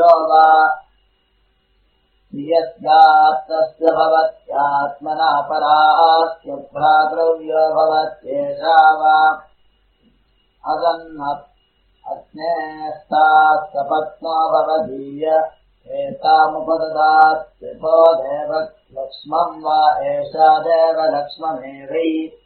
भ्रातृव्यो वा यस्यात्तस्य भवत्यात्मना परास्य भ्रातृव्यो भवत्येषा वा अग्नेस्ताः सपत्नो भवदीय एतामुपददात्यथो देवलक्ष्मम् वा एषा देवलक्ष्ममेवै